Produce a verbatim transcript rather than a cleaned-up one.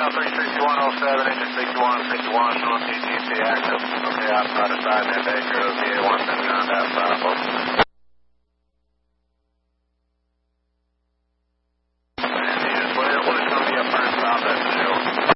three sixty-one oh seven, engine sixty-one sixty-one, showing T T C active. Okay, outside of side, net eight zero, V A one seven nine, outside of both.